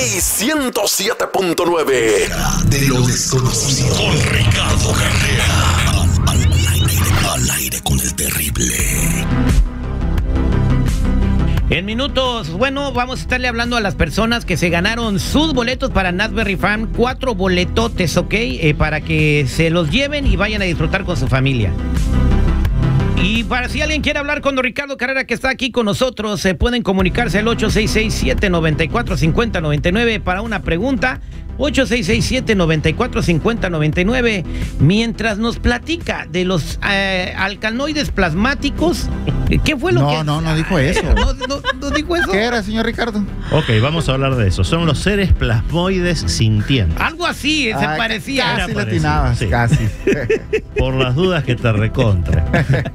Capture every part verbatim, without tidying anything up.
Play ciento siete punto nueve. De lo desconocido. Con Ricardo Carrera. Al, al, al, aire, al aire con el terrible. En minutos, bueno, vamos a estarle hablando a las personas que se ganaron sus boletos para Knott's Farm. Cuatro boletotes, ¿ok? Eh, para que se los lleven y vayan a disfrutar con su familia. Y para si alguien quiere hablar con don Ricardo Carrera, que está aquí con nosotros, se pueden comunicarse al ocho seis seis, siete nueve cuatro, cinco cero nueve nueve para una pregunta. ocho seis seis, siete nueve cuatro, cinco cero nueve nueve. Mientras nos platica de los eh, alcaloides plasmáticos, ¿qué fue lo no, que...? No, no, no dijo eso. ¿No, no, no dijo eso? ¿Qué era, señor Ricardo? Ok, vamos a hablar de eso. Son los seres plasmoides sintientes. Algo así, se ah, parecía. Casi Era latinabas, sí. casi. Por las dudas que te recontra.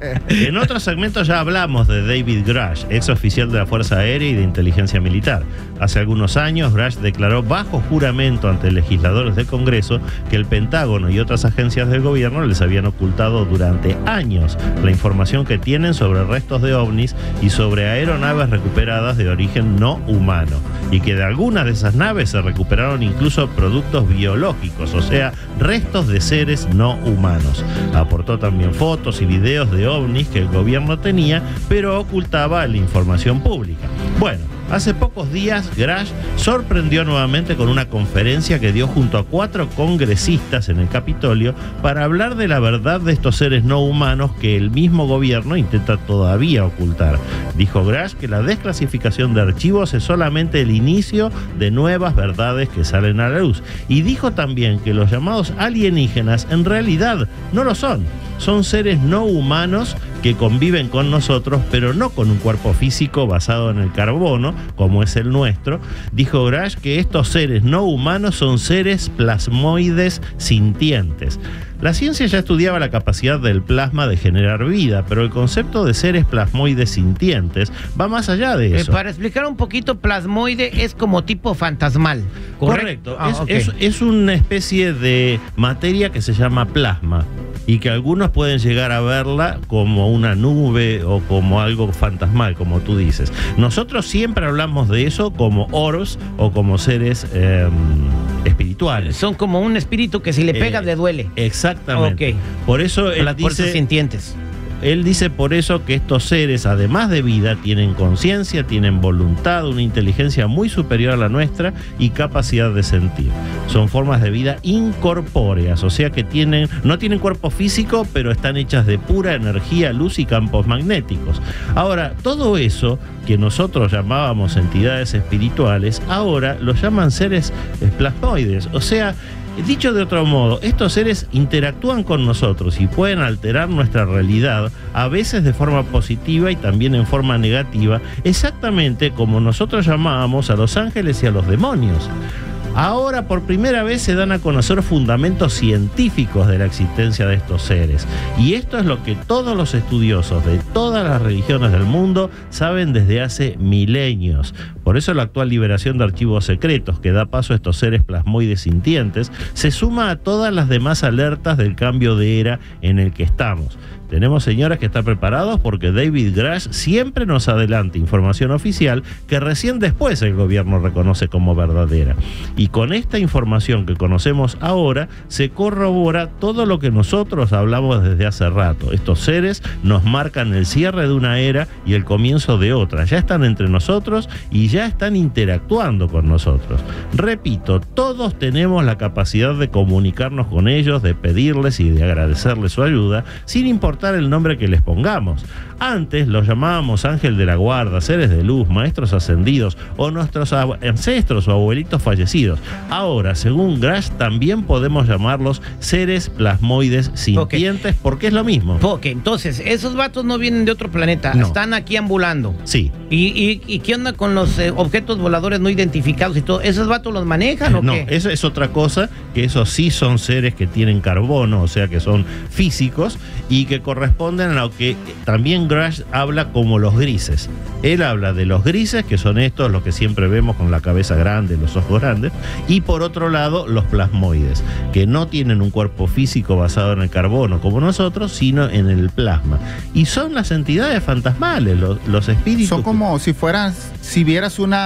En otro segmento ya hablamos de David Grush, ex oficial de la Fuerza Aérea y de Inteligencia Militar. Hace algunos años, Grush declaró bajo juramento ante legisladores del Congreso que el Pentágono y otras agencias del gobierno les habían ocultado durante años la información que tienen sobre restos de ovnis y sobre aeronaves recuperadas de origen no humano, y que de algunas de esas naves se recuperaron incluso productos biológicos, o sea, restos de seres no humanos. Aportó también fotos y videos de ovnis que el gobierno tenía, pero ocultaba la información pública. Bueno, hace pocos días, Grush sorprendió nuevamente con una conferencia que dio junto a cuatro congresistas en el Capitolio para hablar de la verdad de estos seres no humanos que el mismo gobierno intenta todavía ocultar. Dijo Grush que la desclasificación de archivos es solamente el inicio de nuevas verdades que salen a la luz. Y dijo también que los llamados alienígenas en realidad no lo son. Son seres no humanos que conviven con nosotros, pero no con un cuerpo físico basado en el carbono, como es el nuestro. Dijo Grush que estos seres no humanos son seres plasmoides sintientes. La ciencia ya estudiaba la capacidad del plasma de generar vida, pero el concepto de seres plasmoides sintientes va más allá de eso. Eh, para explicar un poquito, plasmoide es como tipo fantasmal, ¿correcto? Correcto. Ah, es, okay. es, es una especie de materia que se llama plasma y que algunos pueden llegar a verla como una nube o como algo fantasmal, como tú dices. Nosotros siempre hablamos de eso como orbs o como seres eh, espirituales. Son como un espíritu que si le pegas Eh, le duele. Exactamente. Ok. Por eso él Las fuerzas dice, sintientes. él dice por eso que estos seres, además de vida, tienen conciencia, tienen voluntad, una inteligencia muy superior a la nuestra y capacidad de sentir. Son formas de vida incorpóreas, o sea que tienen, no tienen cuerpo físico, pero están hechas de pura energía, luz y campos magnéticos. Ahora, todo eso que nosotros llamábamos entidades espirituales, ahora lo llaman seres plasmoides, o sea, dicho de otro modo, estos seres interactúan con nosotros y pueden alterar nuestra realidad, a veces de forma positiva y también en forma negativa, exactamente como nosotros llamábamos a los ángeles y a los demonios. Ahora por primera vez se dan a conocer fundamentos científicos de la existencia de estos seres. Y esto es lo que todos los estudiosos de todas las religiones del mundo saben desde hace milenios. Por eso la actual liberación de archivos secretos que da paso a estos seres plasmoides sintientes se suma a todas las demás alertas del cambio de era en el que estamos. Tenemos, señores, que estar preparados porque David Grush siempre nos adelanta información oficial que recién después el gobierno reconoce como verdadera. Y con esta información que conocemos ahora, se corrobora todo lo que nosotros hablamos desde hace rato. Estos seres nos marcan el cierre de una era y el comienzo de otra. Ya están entre nosotros y ya están interactuando con nosotros. Repito, todos tenemos la capacidad de comunicarnos con ellos, de pedirles y de agradecerles su ayuda, sin importar el nombre que les pongamos. Antes los llamábamos ángel de la guarda, seres de luz, maestros ascendidos o nuestros ancestros o abuelitos fallecidos. Ahora, según Grush, también podemos llamarlos seres plasmoides sintientes, okay, porque es lo mismo. Ok, entonces, esos vatos no vienen de otro planeta, no. Están aquí ambulando. Sí. ¿Y, y, y qué onda con los eh, objetos voladores no identificados y todo? ¿Esos vatos los manejan o no, qué? No, eso es otra cosa, que esos sí son seres que tienen carbono, o sea que son físicos y que corresponden a lo que también Grush habla como los grises. Él habla de los grises, que son estos, los que siempre vemos con la cabeza grande, los ojos grandes, y por otro lado los plasmoides, que no tienen un cuerpo físico basado en el carbono como nosotros, sino en el plasma. Y son las entidades fantasmales, los, los espíritus. Son como si fueras, si vieras una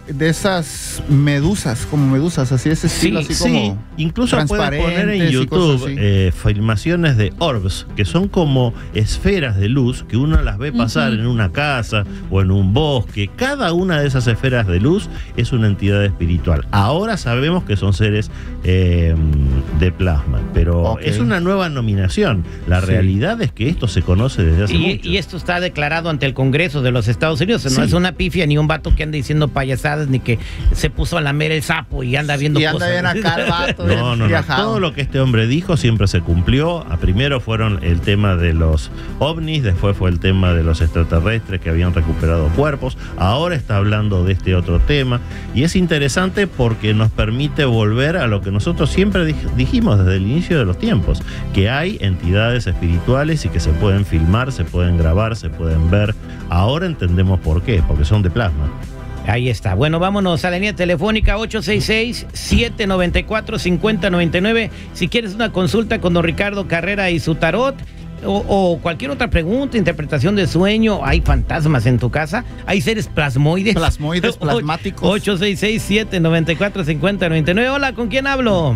de esas medusas, como medusas, así ese estilo, Sí, así Sí, como incluso puedes poner en transparentes y cosas YouTube así. eh, filmaciones de orbs, que son como esferas de luz que uno las ve pasar Ujú. en una casa o en un bosque. Cada una de esas esferas de luz es una entidad espiritual. Ahora sabemos que son seres eh, de plasma, pero Ok. es una nueva nominación. La Sí. realidad es que esto se conoce desde hace Y, mucho. y esto está declarado ante el Congreso de los Estados Unidos. No Sí. es una pifia ni un vato que anda diciendo payasadas ni que se puso a lamer el sapo y anda viendo Y anda cosas. bien acá el vato, bien No, no, no. viajado. Todo lo que este hombre dijo siempre se cumplió. A primero fueron el tema de los ovnis, después fue el tema de los extraterrestres que habían recuperado cuerpos. Ahora está hablando de este otro tema. Y es interesante porque nos permite volver a lo que nosotros siempre dij- dijimos desde el inicio de los tiempos, que hay entidades espirituales y que se pueden filmar, se pueden grabar, se pueden ver. Ahora entendemos por qué, porque son de plasma. Ahí está. Bueno, vámonos a la línea telefónica ocho seis seis, siete nueve cuatro, cinco cero nueve nueve. Si quieres una consulta con don Ricardo Carrera y su tarot, o, o cualquier otra pregunta, interpretación de sueño, hay fantasmas en tu casa, hay seres plasmoides. Plasmoides, plasmáticos. ocho seis seis, siete nueve cuatro, cinco cero nueve nueve. Hola, ¿con quién hablo?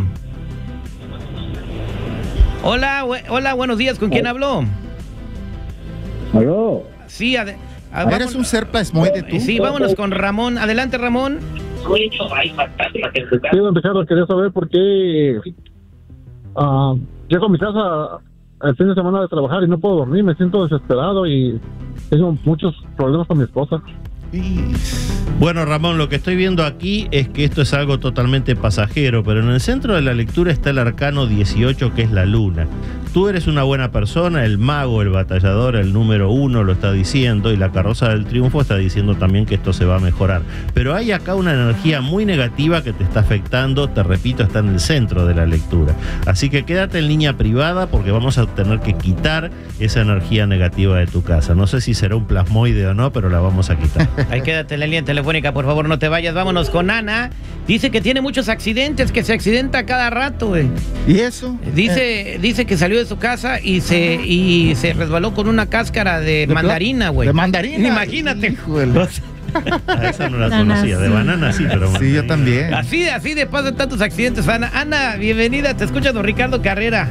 Hola, we- hola, buenos días, ¿con quién hablo? Aló. Sí, ade- a- ¿Eres vámonos- un ser plasmoide tú? Sí, vámonos con Ramón. Adelante, Ramón. Sí, don Ricardo, quería saber por qué ah, llego a mi casa el fin de semana de trabajar y no puedo dormir, me siento desesperado y tengo muchos problemas con mi esposa. Bueno, Ramón, lo que estoy viendo aquí es que esto es algo totalmente pasajero, pero en el centro de la lectura está el arcano dieciocho, que es la luna. Tú eres una buena persona, el mago, el batallador, el número uno lo está diciendo, y la carroza del triunfo está diciendo también que esto se va a mejorar. Pero hay acá una energía muy negativa que te está afectando, te repito, está en el centro de la lectura. Así que quédate en línea privada porque vamos a tener que quitar esa energía negativa de tu casa. No sé si será un plasmoide o no, pero la vamos a quitar. Ahí quédate en la línea telefónica, por favor, no te vayas. Vámonos con Ana. Dice que tiene muchos accidentes, que se accidenta cada rato, güey. ¿Y eso? Dice, Eh, dice que salió de su casa y se, y se resbaló con una cáscara de, ¿de mandarina, pla- güey. De mandarina. Imagínate. Híjole. A esa no la Banana, conocía. De sí. banana sí, pero Sí, yo mandarina. también. Así, así de paso de tantos accidentes, Ana. Ana, bienvenida, te escucha don Ricardo Carrera.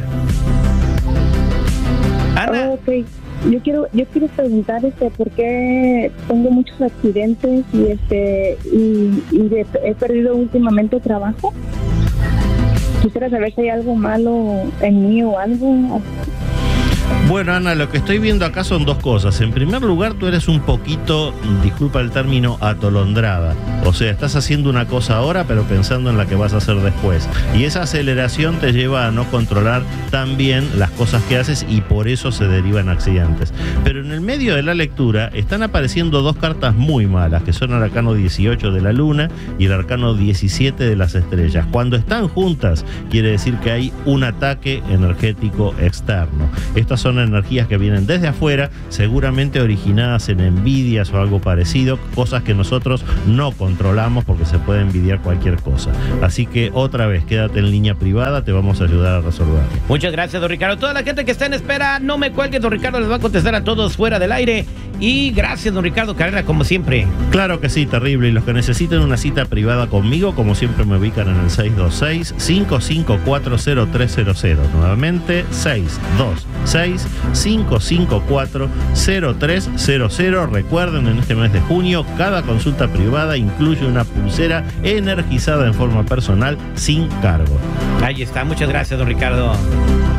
Ana. Ok, yo quiero, yo quiero preguntar este por qué tengo muchos accidentes y este y, y de- he perdido últimamente trabajo. Quisiera saber si hay algo malo en mí o algo. Bueno, Ana, lo que estoy viendo acá son dos cosas. En primer lugar, tú eres un poquito, disculpa el término, atolondrada. O sea, estás haciendo una cosa ahora, pero pensando en la que vas a hacer después. Y esa aceleración te lleva a no controlar tan bien las cosas que haces y por eso se derivan accidentes. Pero en el medio de la lectura están apareciendo dos cartas muy malas, que son el arcano dieciocho de la luna y el arcano diecisiete de las estrellas. Cuando están juntas, quiere decir que hay un ataque energético externo. Estas son energías que vienen desde afuera, seguramente originadas en envidias o algo parecido, cosas que nosotros no controlamos porque se puede envidiar cualquier cosa. Así que otra vez, quédate en línea privada, te vamos a ayudar a resolverlo. Muchas gracias, don Ricardo. Toda la gente que está en espera, no me cuelguen, don Ricardo les va a contestar a todos fuera del aire. Y gracias, don Ricardo Carrera, como siempre. Claro que sí, terrible. Y los que necesiten una cita privada conmigo, como siempre me ubican en el seis dos seis, cinco cinco cuatro, cero tres cero cero. Nuevamente, seis dos seis, cinco cinco cuatro, cero tres cero cero. Recuerden, en este mes de junio, cada consulta privada incluye una pulsera energizada en forma personal sin cargo. Ahí está, muchas gracias, don Ricardo.